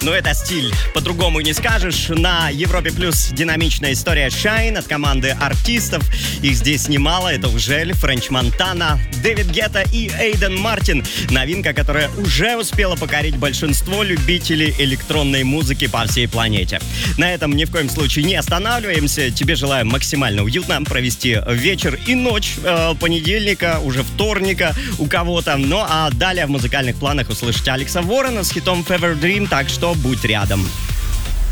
Но это стиль, по-другому не скажешь. На Европе Плюс динамичная история Shine от команды артистов. Их здесь немало. Это уже Френч Монтана, Дэвид Гетта и Эйден Мартин. Новинка, которая уже успела покорить большинство любителей электронной музыки по всей планете. На этом ни в коем случае не останавливаемся. Тебе желаю максимально уютно провести вечер и ночь понедельника, уже вторника у кого-то. Ну а далее в музыкальных планах услышите Алекса Ворона с хитом Fever Dream, так что будь рядом.